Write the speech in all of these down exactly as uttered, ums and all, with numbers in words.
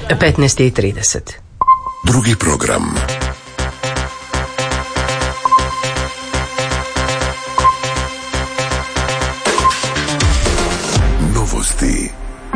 petnaest i trideset. Drugi program. Novosti.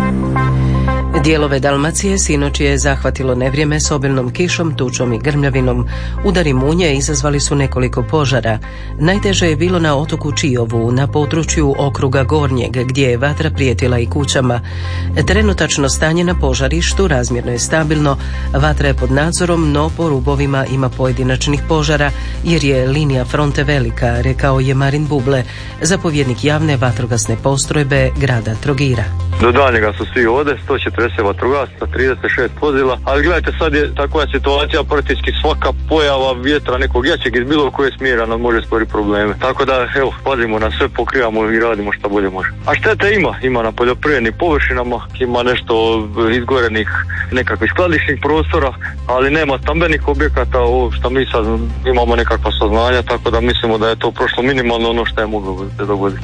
Dijelove Dalmacije sinoć je zahvatilo nevrijeme s obilnom kišom, tučom i grmljavinom. Udari munje izazvali su nekoliko požara. Najteže je bilo na otoku Čijovu, na području okruga Gornjeg, gdje je vatra prijetila i kućama. Trenutačno stanje na požarištu razmjerno je stabilno, vatra je pod nadzorom, no po rubovima ima pojedinačnih požara, jer je linija fronte velika, rekao je Marin Buble, zapovjednik javne vatrogasne postrojbe grada Trogira. Do daljnjega su svi ovdje, sto četrdeset vatrogasaca, trideset šest vozila, ali gledajte, sad je takva situacija, praktički svaka pojava vjetra nekog jačeg iz bilo koje smjera nam može stvoriti probleme. Tako da, evo, pazimo na sve, pokrivamo i radimo što bolje može. A štete ima, ima na poljoprivrednim površinama, ima nešto izgorenih nekakvih skladišnih prostora, ali nema stambenih objekata, ovo što mi sad imamo nekakva saznanja, tako da mislimo da je to prošlo minimalno ono što je moglo se dogoditi.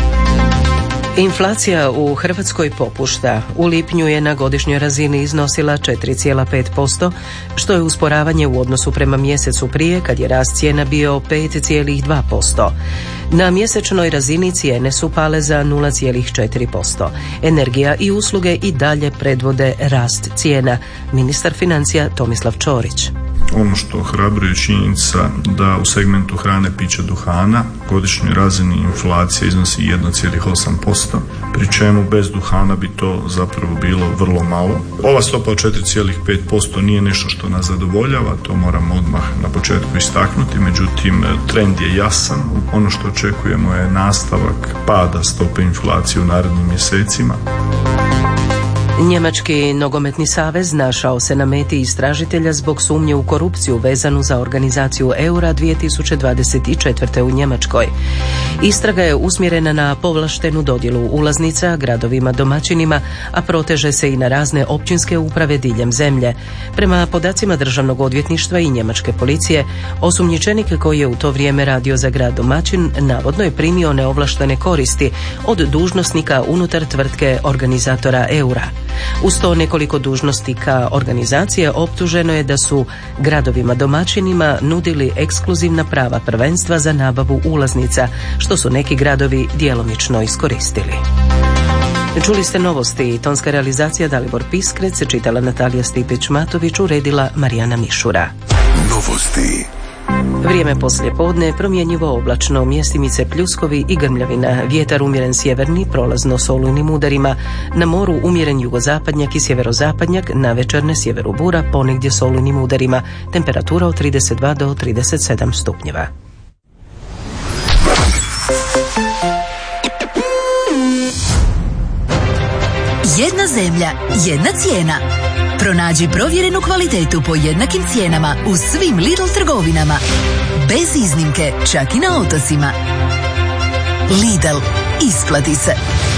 Inflacija u Hrvatskoj popušta. U lipnju je na godišnjoj razini iznosila četiri zarez pet posto, što je usporavanje u odnosu prema mjesecu prije, kad je rast cijena bio pet zarez dva posto. Na mjesečnoj razini cijene su pale za nula zarez četiri posto. Energija i usluge i dalje predvode rast cijena. Ministar financija Tomislav Ćorić. Ono što ohrabruje činjenica da u segmentu hrane, pića, duhana godišnjoj razini inflacija iznosi jedan zarez osam posto, pri čemu bez duhana bi to zapravo bilo vrlo malo. Ova stopa od četiri zarez pet posto nije nešto što nas zadovoljava, to moramo odmah na početku istaknuti, međutim trend je jasan. Ono što očekujemo je nastavak pada stope inflacije u narednim mjesecima. Njemački nogometni savez našao se na meti istražitelja zbog sumnje u korupciju vezanu za organizaciju Eura dvije tisuće dvadeset četvrte. u Njemačkoj. Istraga je usmjerena na povlaštenu dodjelu ulaznica gradovima domaćinima, a proteže se i na razne općinske uprave diljem zemlje. Prema podacima Državnog odvjetništva i njemačke policije, osumnjičenik koji je u to vrijeme radio za grad domaćin navodno je primio neovlaštene koristi od dužnosnika unutar tvrtke organizatora Eura. Uz to nekoliko dužnosnika organizacije optuženo je da su gradovima domaćinima nudili ekskluzivna prava prvenstva za nabavu ulaznica, što su neki gradovi djelomično iskoristili. Čuli ste novosti, tonska realizacija Dalibor Piskrec, čitala Natalija Stipić-Matović, uredila Marijana Mišura. Novosti. Vrijeme poslije podne promjenjivo oblačno, mjestimice pljuskovi i grmljavina, vjetar umjeren sjeverni, prolazno s olujnim udarima, na moru umjeren jugozapadnjak i sjeverozapadnjak, navečer sjeveru bura, ponegdje s olujnim udarima, temperatura od trideset dva do trideset sedam stupnjeva. Jedna zemlja, jedna cijena. Pronađi provjerenu kvalitetu po jednakim cijenama u svim Lidl trgovinama. Bez iznimke, čak i na otocima. Lidl, isplati se.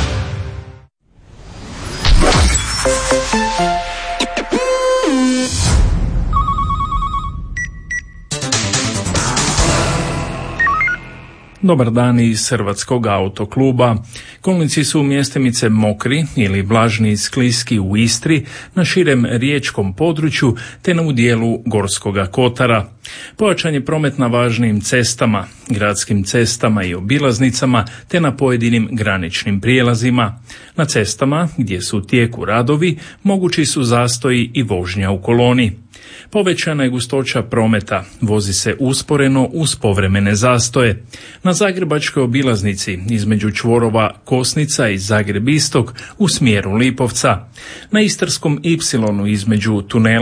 Dobar dan iz Hrvatskog autokluba. Kolnici su mjestimice mokri ili vlažni i skliski u Istri, na širem riječkom području te na udjelu Gorskoga kotara. Pojačan je promet na važnim cestama, gradskim cestama i obilaznicama te na pojedinim graničnim prijelazima. Na cestama, gdje su u tijeku radovi, mogući su zastoji i vožnja u koloni. Povećana je gustoća prometa, vozi se usporeno uz povremene zastoje. Na zagrebačkoj obilaznici između čvorova Kosnica i Zagreb Istok u smjeru Lipovca. Na istarskom Ipsilonu između tunela